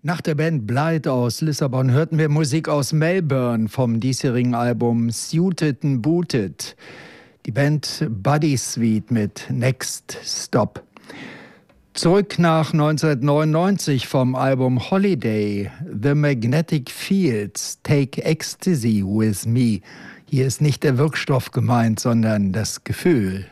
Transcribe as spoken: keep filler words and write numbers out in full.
Nach der Band Blight aus Lissabon hörten wir Musik aus Melbourne vom diesjährigen Album Suited and Booted. Die Band Buddy Sweet mit Next Stop. Zurück nach neunzehnhundertneunundneunzig vom Album Holiday, The Magnetic Fields, Take Ecstasy With Me. Hier ist nicht der Wirkstoff gemeint, sondern das Gefühl.